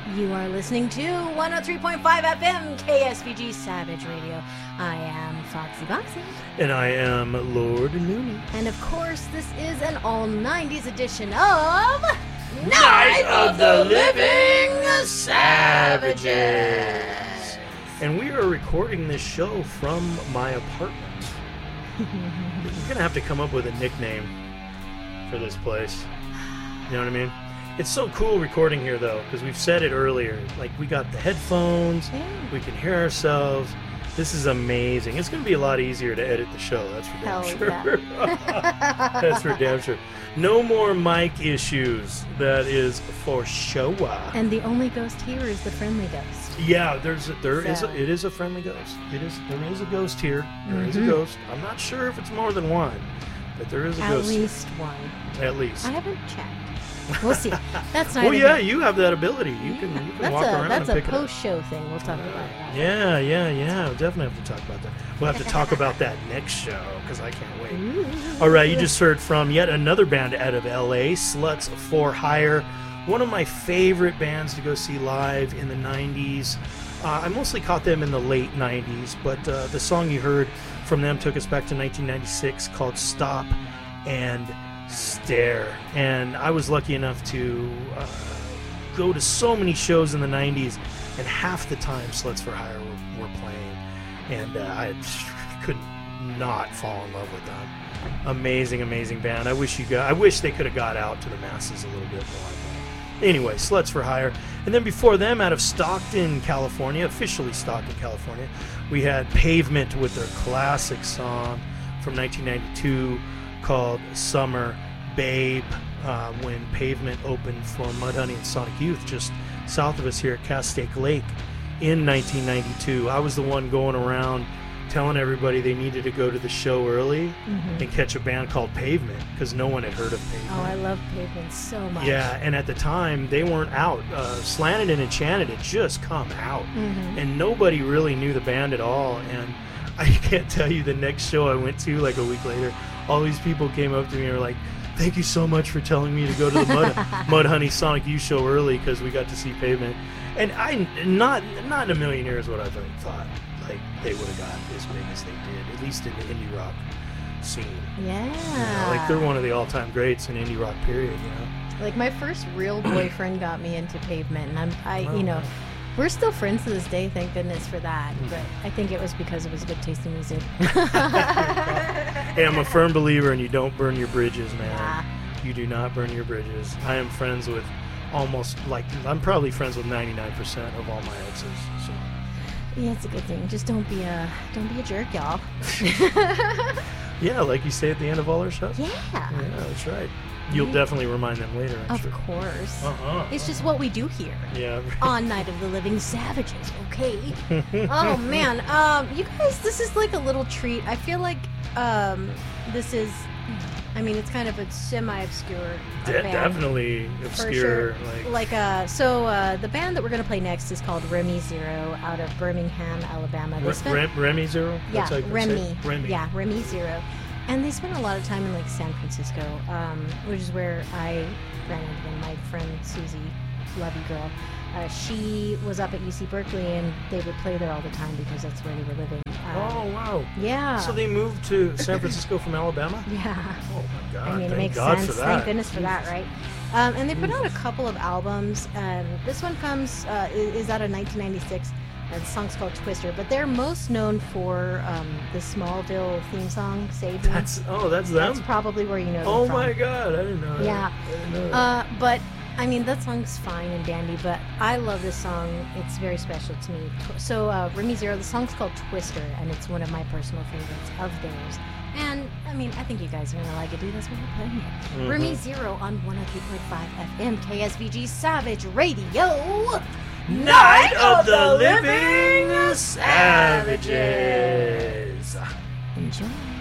You are listening to 103.5 FM KSVG Savage Radio. I am Foxy Boxy. And I am Lord Looney. And of course, this is an all-90s edition of... Night of the Living Savages! And we are recording this show from my apartment. You're going to have to come up with a nickname for this place. You know what I mean? It's so cool recording here, though, because we've said it earlier. Like, we got the headphones, we can hear ourselves. This is amazing. It's going to be a lot easier to edit the show, that's for damn sure. Yeah. That's for damn sure. No more mic issues. That is for sure. And the only ghost here is the friendly ghost. Yeah, it is a friendly ghost. There is a ghost here. There is a ghost. I'm not sure if it's more than one, but there is a ghost. At least one. At least. I haven't checked. We'll see. That's not. Well, yeah, you have that ability. You can walk around and pick it up. That's a post-show thing. We'll talk about that. Yeah. We'll definitely have to talk about that. We'll have to talk about that next show because I can't wait. Ooh. All right, you just heard from yet another band out of L.A., Sluts for Hire. One of my favorite bands to go see live in the 90s. I mostly caught them in the late 90s, but the song you heard from them took us back to 1996 called Stop and Stare. And I was lucky enough to go to so many shows in the 90s, and half the time Sluts for Hire were playing, and I could not fall in love with them. Amazing band. I wish they could have got out to the masses a little bit more. Anyway, Sluts for Hire. And then before them, out of Stockton, California, officially Stockton, California, we had Pavement with their classic song from 1992 called Summer Babe, when Pavement opened for Mudhoney and Sonic Youth just south of us here at Castaic Lake in 1992. I was the one going around telling everybody they needed to go to the show early and catch a band called Pavement because no one had heard of Pavement. Oh, I love Pavement so much. Yeah, and at the time, they weren't out. Slanted and Enchanted had just come out, and nobody really knew the band at all. And I can't tell you, the next show I went to, like a week later, all these people came up to me and were like, "Thank you so much for telling me to go to the Mudhoney Sonic Youth show early because we got to see Pavement." And I, not in a million years would I have thought like they would have got as big as they did, at least in the indie rock scene. Yeah. You know, like they're one of the all-time greats in indie rock period, you know. Like my first real boyfriend got me into Pavement, and you know, we're still friends to this day, thank goodness for that. But I think it was because it was good tasting music. Hey, I'm a firm believer in you don't burn your bridges, man. Yeah. You do not burn your bridges. I am friends with I'm probably friends with 99% of all my exes. So. Yeah, it's a good thing. Just don't be a jerk, y'all. Yeah, like you say at the end of all our shows. Yeah, that's right. You'll definitely remind them later, I'm sure. Of course. It's just what we do here. Yeah. On Night of the Living Savages, okay? Oh, man. You guys, this is like a little treat. I feel like this is... I mean, it's kind of a semi-obscure band. Definitely obscure. Sure. The band that we're going to play next is called Remy Zero out of Birmingham, Alabama. Remy Zero? Yeah, Remy. Yeah, Remy Zero. And they spent a lot of time in like San Francisco, which is where I ran into them. My friend Susie, love you girl, she was up at UC Berkeley, and they would play there all the time because that's where they were living. Oh, wow. Yeah. So they moved to San Francisco from Alabama? Yeah. Oh, my God. I mean, it makes God sense. For that. Thank goodness for that, right? And they put out a couple of albums. This one is out of 1996. The song's called Twister, but they're most known for the Smallville theme song, Save Me. That's them? That's probably where you know them Oh, from. my God. I didn't know that. Yeah. I didn't know that. But... I mean, that song's fine and dandy, but I love this song. It's very special to me. So, Remy Zero, the song's called Twister, and it's one of my personal favorites of theirs. And, I mean, I think you guys are going to like it, dude. That's why we're playing it. Remy Zero on 103.5 FM KSVG Savage Radio. Night of the Living Savages. Enjoy.